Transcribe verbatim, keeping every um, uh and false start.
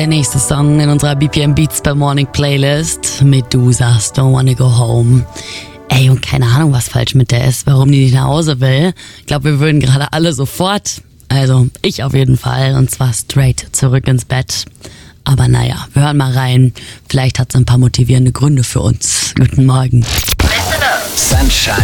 Der nächste Song in unserer B P M Beats per Morning Playlist. Medusas Don't Wanna Go Home. Ey, und keine Ahnung, was falsch mit der ist, warum die nicht nach Hause will. Ich glaube, wir würden gerade alle sofort, also ich auf jeden Fall, und zwar straight zurück ins Bett. Aber naja, wir hören mal rein. Vielleicht hat es ein paar motivierende Gründe für uns. Guten Morgen. Sunshine.